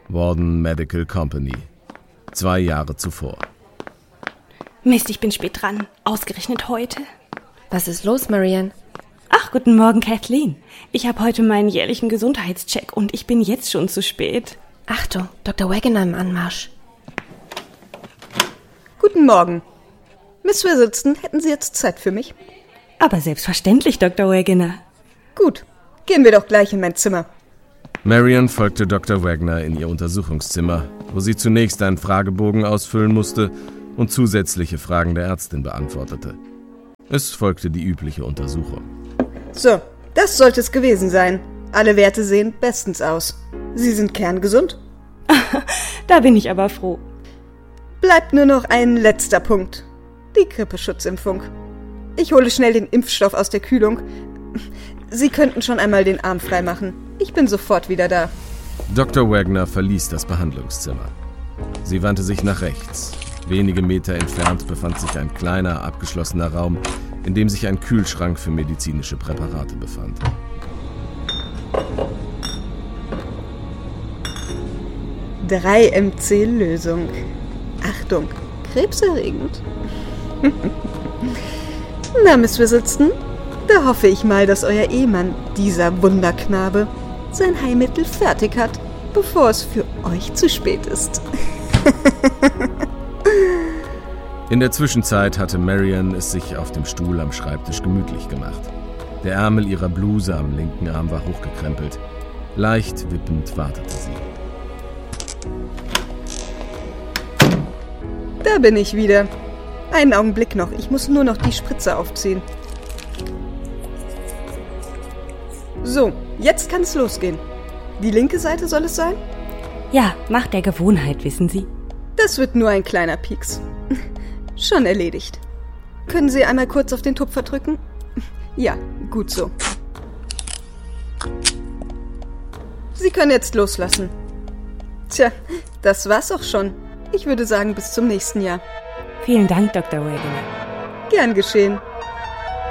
Warden Medical Company. 2 Jahre zuvor. Mist, ich bin spät dran. Ausgerechnet heute. Was ist los, Marianne? Ach, guten Morgen, Kathleen. Ich habe heute meinen jährlichen Gesundheitscheck und ich bin jetzt schon zu spät. Achtung, Dr. Wagoner im Anmarsch. Guten Morgen. Miss Whistleton, hätten Sie jetzt Zeit für mich? Aber selbstverständlich, Dr. Wagoner. Gut, gehen wir doch gleich in mein Zimmer. Marianne folgte Dr. Wagner in ihr Untersuchungszimmer, wo sie zunächst einen Fragebogen ausfüllen musste und zusätzliche Fragen der Ärztin beantwortete. Es folgte die übliche Untersuchung. So, das sollte es gewesen sein. Alle Werte sehen bestens aus. Sie sind kerngesund. Da bin ich aber froh. Bleibt nur noch ein letzter Punkt. Die Grippeschutzimpfung. Ich hole schnell den Impfstoff aus der Kühlung. Sie könnten schon einmal den Arm freimachen. Ich bin sofort wieder da. Dr. Wagner verließ das Behandlungszimmer. Sie wandte sich nach rechts. Wenige Meter entfernt befand sich ein kleiner, abgeschlossener Raum, in dem sich ein Kühlschrank für medizinische Präparate befand. (3-MC-Lösung. Achtung, krebserregend. Na, Miss Whistleton, da hoffe ich mal, dass euer Ehemann, dieser Wunderknabe, sein Heilmittel fertig hat, bevor es für euch zu spät ist. In der Zwischenzeit hatte Marianne es sich auf dem Stuhl am Schreibtisch gemütlich gemacht. Der Ärmel ihrer Bluse am linken Arm war hochgekrempelt. Leicht wippend wartete sie. Da bin ich wieder. Einen Augenblick noch, ich muss nur noch die Spritze aufziehen. So, jetzt kann es losgehen. Die linke Seite soll es sein? Ja, Macht der Gewohnheit, wissen Sie. Das wird nur ein kleiner Pieks. Schon erledigt. Können Sie einmal kurz auf den Tupfer drücken? Ja, gut so. Sie können jetzt loslassen. Tja, das war's auch schon. Ich würde sagen, bis zum nächsten Jahr. Vielen Dank, Dr. Wagoner. Gern geschehen.